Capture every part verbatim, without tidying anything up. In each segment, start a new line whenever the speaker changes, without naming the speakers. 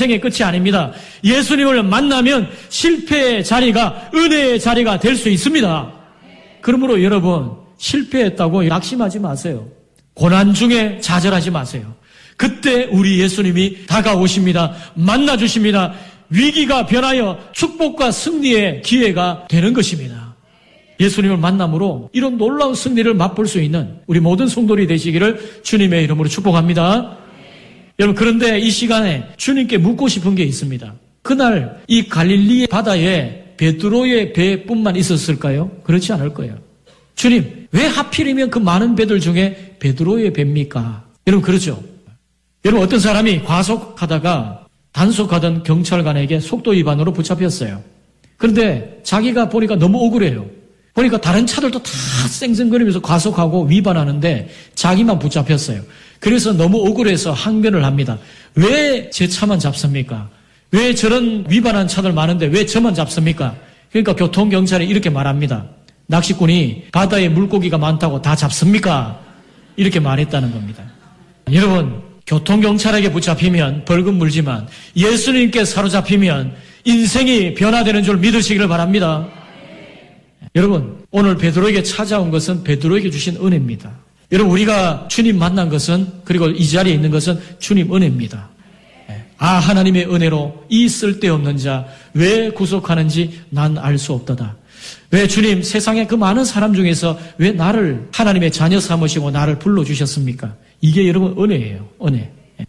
인생의 끝이 아닙니다. 예수님을 만나면 실패의 자리가 은혜의 자리가 될 수 있습니다. 그러므로 여러분, 실패했다고 낙심하지 마세요. 고난 중에 좌절하지 마세요. 그때 우리 예수님이 다가오십니다. 만나주십니다. 위기가 변하여 축복과 승리의 기회가 되는 것입니다. 예수님을 만남으로 이런 놀라운 승리를 맛볼 수 있는 우리 모든 성도들이 되시기를 주님의 이름으로 축복합니다. 여러분, 그런데 이 시간에 주님께 묻고 싶은 게 있습니다. 그날 이 갈릴리 바다에 베드로의 배뿐만 있었을까요? 그렇지 않을 거예요. 주님, 왜 하필이면 그 많은 배들 중에 베드로의 배입니까? 여러분, 그렇죠? 여러분, 어떤 사람이 과속하다가 단속하던 경찰관에게 속도 위반으로 붙잡혔어요. 그런데 자기가 보니까 너무 억울해요. 보니까 다른 차들도 다 쌩쌩거리면서 과속하고 위반하는데 자기만 붙잡혔어요. 그래서 너무 억울해서 항변을 합니다. 왜 제 차만 잡습니까? 왜 저런 위반한 차들 많은데 왜 저만 잡습니까? 그러니까 교통경찰이 이렇게 말합니다. 낚시꾼이 바다에 물고기가 많다고 다 잡습니까? 이렇게 말했다는 겁니다. 여러분, 교통경찰에게 붙잡히면 벌금 물지만 예수님께 사로잡히면 인생이 변화되는 줄 믿으시기를 바랍니다. 여러분, 오늘 베드로에게 찾아온 것은 베드로에게 주신 은혜입니다. 여러분, 우리가 주님 만난 것은, 그리고 이 자리에 있는 것은 주님 은혜입니다. 아, 하나님의 은혜로 이 쓸데없는 자 왜 구속하는지 난 알 수 없도다. 왜 주님 세상의 그 많은 사람 중에서 왜 나를 하나님의 자녀 삼으시고 나를 불러주셨습니까? 이게 여러분 은혜예요. 은혜.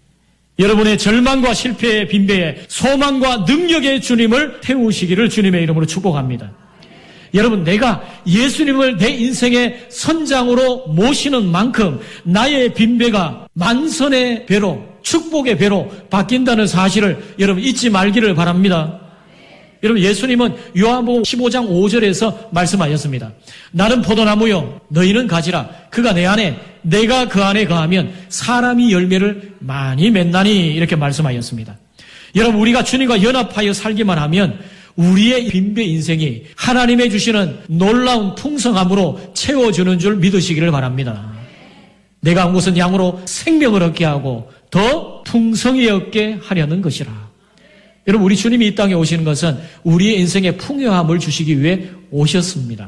여러분의 절망과 실패의 빈배에 소망과 능력의 주님을 태우시기를 주님의 이름으로 축복합니다. 여러분, 내가 예수님을 내 인생의 선장으로 모시는 만큼 나의 빈배가 만선의 배로, 축복의 배로 바뀐다는 사실을 여러분 잊지 말기를 바랍니다. 여러분, 예수님은 요한복음 십오 장 오 절에서 말씀하셨습니다. 나는 포도나무요, 너희는 가지라. 그가 내 안에, 내가 그 안에 거하면 사람이 열매를 많이 맺나니, 이렇게 말씀하셨습니다. 여러분, 우리가 주님과 연합하여 살기만 하면 우리의 빈배 인생이 하나님의 주시는 놀라운 풍성함으로 채워주는 줄 믿으시기를 바랍니다. 내가 온 것은 양으로 생명을 얻게 하고 더 풍성히 얻게 하려는 것이라. 여러분, 우리 주님이 이 땅에 오시는 것은 우리의 인생의 풍요함을 주시기 위해 오셨습니다.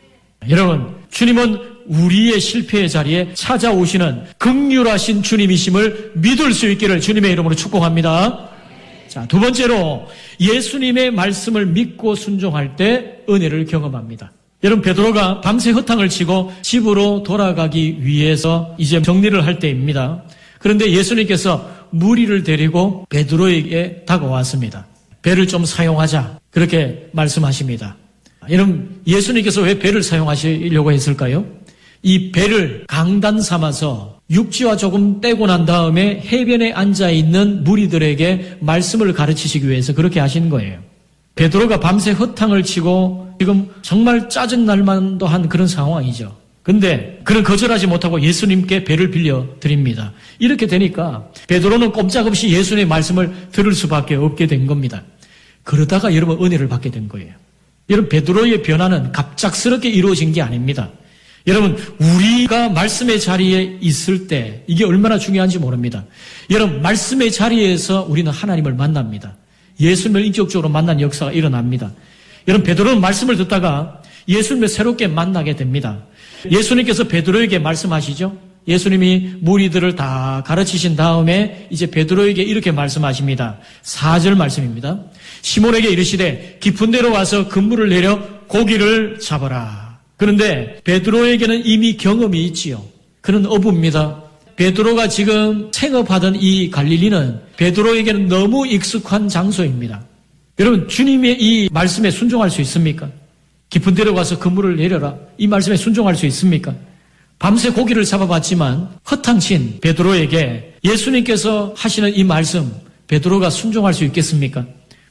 여러분, 주님은 우리의 실패의 자리에 찾아오시는 긍휼하신 주님이심을 믿을 수 있기를 주님의 이름으로 축복합니다. 자, 두 번째로 예수님의 말씀을 믿고 순종할 때 은혜를 경험합니다. 여러분, 베드로가 밤새 허탕을 치고 집으로 돌아가기 위해서 이제 정리를 할 때입니다. 그런데 예수님께서 무리를 데리고 베드로에게 다가왔습니다. 배를 좀 사용하자, 그렇게 말씀하십니다. 여러분, 예수님께서 왜 배를 사용하시려고 했을까요? 이 배를 강단 삼아서 육지와 조금 떼고 난 다음에 해변에 앉아있는 무리들에게 말씀을 가르치시기 위해서 그렇게 하신 거예요. 베드로가 밤새 허탕을 치고 지금 정말 짜증날 만도 한 그런 상황이죠. 근데 그런 거절하지 못하고 예수님께 배를 빌려 드립니다. 이렇게 되니까 베드로는 꼼짝없이 예수님의 말씀을 들을 수밖에 없게 된 겁니다. 그러다가 여러분 은혜를 받게 된 거예요. 여러분, 베드로의 변화는 갑작스럽게 이루어진 게 아닙니다. 여러분, 우리가 말씀의 자리에 있을 때 이게 얼마나 중요한지 모릅니다. 여러분, 말씀의 자리에서 우리는 하나님을 만납니다. 예수님을 인격적으로 만난 역사가 일어납니다. 여러분, 베드로는 말씀을 듣다가 예수님을 새롭게 만나게 됩니다. 예수님께서 베드로에게 말씀하시죠. 예수님이 무리들을 다 가르치신 다음에 이제 베드로에게 이렇게 말씀하십니다. 사 절 말씀입니다. 시몬에게 이르시되 깊은 데로 와서 그물을 내려 고기를 잡아라. 그런데 베드로에게는 이미 경험이 있지요. 그는 어부입니다. 베드로가 지금 생업하던 이 갈릴리는 베드로에게는 너무 익숙한 장소입니다. 여러분, 주님의 이 말씀에 순종할 수 있습니까? 깊은 데로 가서 그물을 내려라. 이 말씀에 순종할 수 있습니까? 밤새 고기를 잡아봤지만 허탕친 베드로에게 예수님께서 하시는 이 말씀, 베드로가 순종할 수 있겠습니까?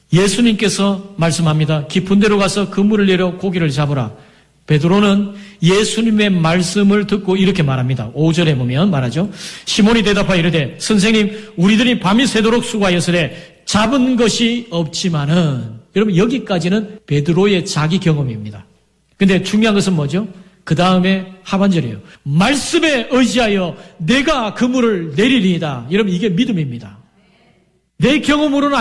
예수님께서 말씀합니다. 깊은 데로 가서 그물을 내려 고기를 잡으라. 베드로는 예수님의 말씀을 듣고 이렇게 말합니다. 오 절에 보면 말하죠. 시몬이 대답하여 이르되 선생님, 우리들이 밤이 새도록 수고하였으되 잡은 것이 없지만은. 여러분, 여기까지는 베드로의 자기 경험입니다. 근데 중요한 것은 뭐죠? 그 다음에 하반절이에요. 말씀에 의지하여 내가 그물을 내리리이다. 여러분, 이게 믿음입니다. 내 경험으로는